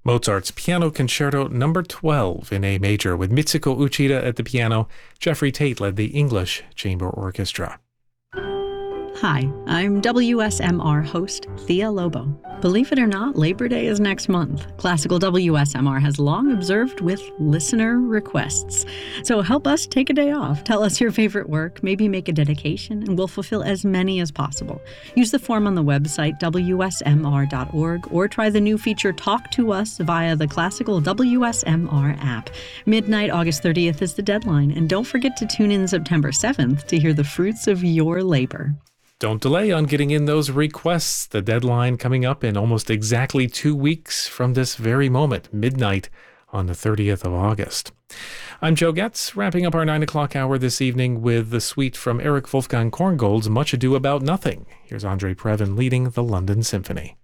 Mozart's Piano Concerto No. 12 in A major with Mitsuko Uchida at the piano. Jeffrey Tate led the English Chamber Orchestra. Hi, I'm WSMR host Thea Lobo. Believe it or not, Labor Day is next month. Classical WSMR has long observed with listener requests. So help us take a day off. Tell us your favorite work, maybe make a dedication, and we'll fulfill as many as possible. Use the form on the website WSMR.org or try the new feature Talk to Us via the Classical WSMR app. Midnight, August 30th is the deadline, and don't forget to tune in September 7th to hear the fruits of your labor. Don't delay on getting in those requests. The deadline coming up in almost exactly 2 weeks from this very moment, midnight on the 30th of August. I'm Joe Getz, wrapping up our 9 o'clock hour this evening with the suite from Erich Wolfgang Korngold's Much Ado About Nothing. Here's Andre Previn leading the London Symphony.